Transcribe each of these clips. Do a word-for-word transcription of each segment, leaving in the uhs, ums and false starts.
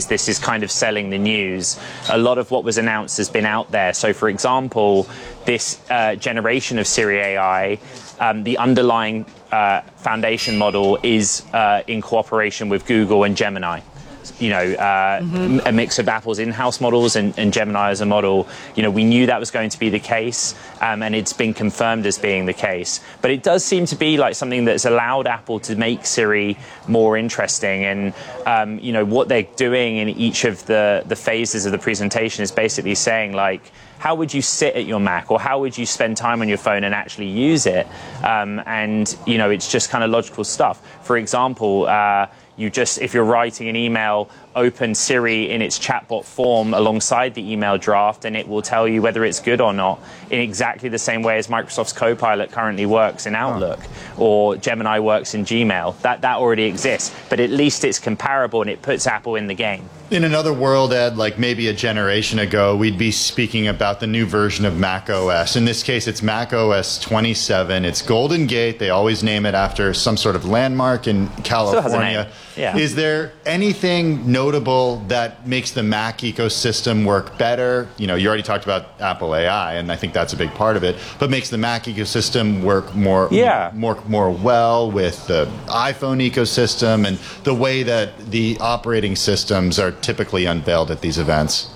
is this is kind of selling the news. A lot of what was announced has been out there. So, for example, this uh, generation of Siri A I, um, the underlying uh, foundation model is uh, in cooperation with Google and Gemini. You know, uh, mm-hmm. a mix of Apple's in-house models and, and Gemini as a model. You know, we knew that was going to be the case, um, and it's been confirmed as being the case. But it does seem to be like something that's allowed Apple to make Siri more interesting. And, um, you know, what they're doing in each of the, the phases of the presentation is basically saying, like, how would you sit at your Mac, or how would you spend time on your phone and actually use it? Um, and, you know, it's just kind of logical stuff. For example, uh, you just, if you're writing an email, open Siri in its chatbot form alongside the email draft, and it will tell you whether it's good or not, in exactly the same way as Microsoft's Copilot currently works in Outlook, oh. or Gemini works in Gmail. That, that already exists, but at least it's comparable and it puts Apple in the game. In another world, Ed, like maybe a generation ago, we'd be speaking about the new version of Mac O S. In this case, it's Mac O S twenty-seven. It's Golden Gate. They always name it after some sort of landmark in California. Yeah. Is there anything notable that makes the Mac ecosystem work better? You know, you already talked about Apple A I, and I think that's a big part of it, but makes the Mac ecosystem work more, yeah. more, more well with the iPhone ecosystem and the way that the operating systems are typically unveiled at these events?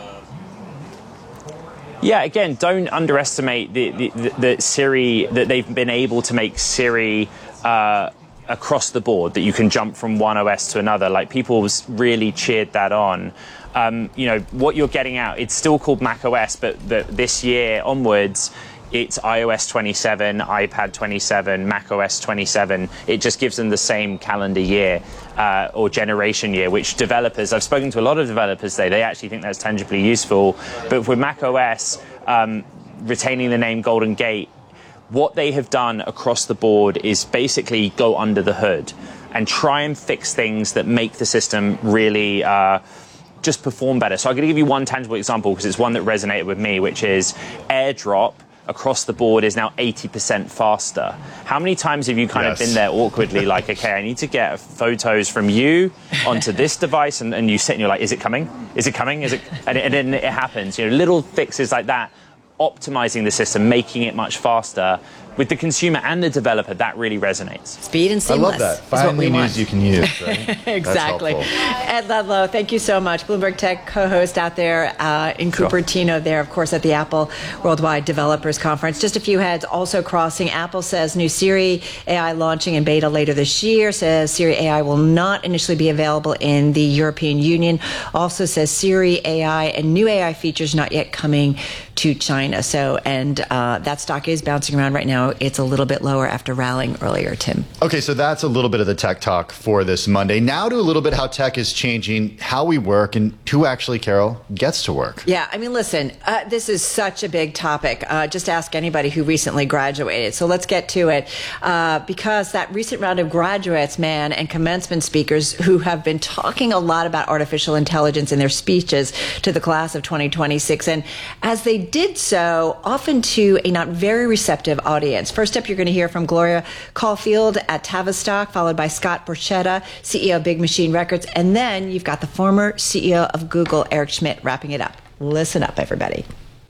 Yeah, again, don't underestimate the, the, the, the Siri, that they've been able to make Siri uh, across the board, that you can jump from one O S to another. Like, people really cheered that on. Um, you know, what you're getting out, it's still called Mac O S, but the, this year onwards, it's iOS twenty-seven, iPad twenty-seven, Mac O S twenty-seven. It just gives them the same calendar year uh, or generation year, which developers, I've spoken to a lot of developers today, they actually think that's tangibly useful. But with Mac O S um, retaining the name Golden Gate, what they have done across the board is basically go under the hood and try and fix things that make the system really uh, just perform better. So I'm going to give you one tangible example, because it's one that resonated with me, which is AirDrop across the board is now eighty percent faster. How many times have you kind yes. of been there awkwardly, like, okay, I need to get photos from you onto this device, and, and you sit and you're like, is it coming? Is it coming? Is it? And, and then it happens. You know, little fixes like that, optimizing the system, making it much faster. With the consumer and the developer, that really resonates. Speed and seamless. I love that. Finally, news you can use. Right? Exactly. Ed Ludlow, thank you so much. Bloomberg Tech co-host out there uh, in Sure. Cupertino there, of course, at the Apple Worldwide Developers Conference. Just a few heads also crossing. Apple says new Siri A I launching in beta later this year. Says Siri A I will not initially be available in the European Union. Also says Siri A I and new A I features not yet coming to China. So, and uh, that stock is bouncing around right now. It's a little bit lower after rallying earlier, Tim. Okay, so that's a little bit of the tech talk for this Monday. Now to a little bit how tech is changing how we work and who actually, Carol, gets to work. Yeah, I mean, listen, uh, this is such a big topic. Uh, just ask anybody who recently graduated. So let's get to it. Uh, because that recent round of graduates, man, and commencement speakers who have been talking a lot about artificial intelligence in their speeches to the class of twenty twenty-six. And as they did so, often to a not very receptive audience. First up, you're going to hear from Gloria Caulfield at Tavistock, followed by Scott Borchetta, C E O of Big Machine Records, and then you've got the former C E O of Google, Eric Schmidt, wrapping it up. Listen up, everybody.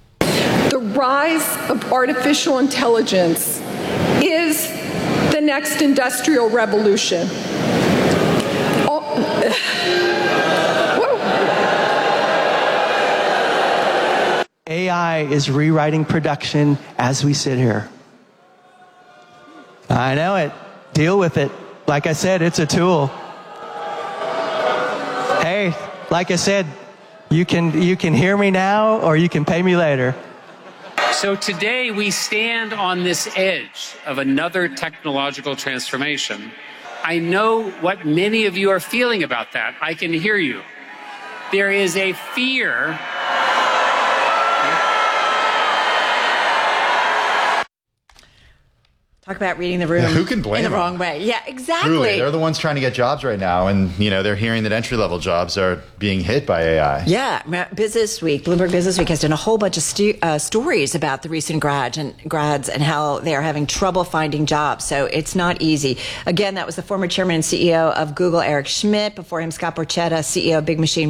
The rise of artificial intelligence is the next industrial revolution. A I is rewriting production as we sit here. I know it. Deal with it. Like I said, it's a tool. Hey, like I said, you can you can hear me now or you can pay me later. So today we stand on this edge of another technological transformation. I know what many of you are feeling about that. I can hear you. There is a fear. Talk about reading the room yeah, who can blame in the them? wrong way. Yeah, exactly. Truly, they're the ones trying to get jobs right now, and you know they're hearing that entry-level jobs are being hit by A I. Yeah, Business Week, Bloomberg Business Week has done a whole bunch of stu- uh, stories about the recent grads and grads and how they are having trouble finding jobs. So it's not easy. Again, that was the former chairman and C E O of Google, Eric Schmidt. Before him, Scott Borchetta, C E O of Big Machine